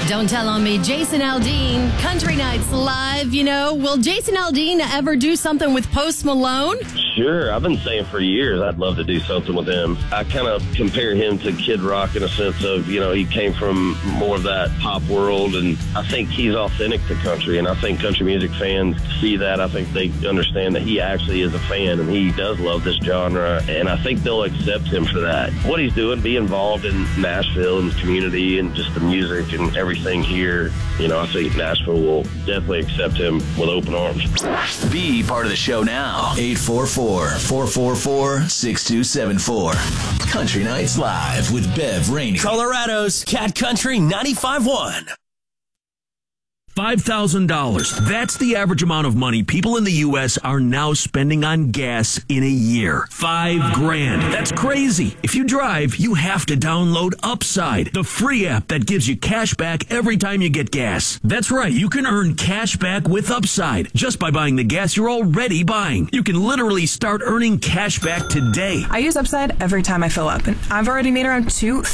Don't Tell on Me, Jason Aldean, Country Nights Live. Will Jason Aldean ever do something with Post Malone? Sure. I've been saying for years I'd love to do something with him. I kind of compare him to Kid Rock in a sense of, he came from more of that pop world, and I think he's authentic to country, and I think country music fans see that. I think they understand that he actually is a fan, and he does love this genre, and I think they'll accept him for that. What he's doing, be involved in Nashville and the community and just the music and everything here, I think Nashville will definitely accept him with open arms. Be part of the show now. 844-444-6274. Country Nights Live with Bev Rainey. Colorado's Cat Country 95.1. $5,000. That's the average amount of money people in the U.S. are now spending on gas in a year. $5,000. That's crazy. If you drive, you have to download Upside, the free app that gives you cash back every time you get gas. That's right. You can earn cash back with Upside just by buying the gas you're already buying. You can literally start earning cash back today. I use Upside every time I fill up, and I've already made around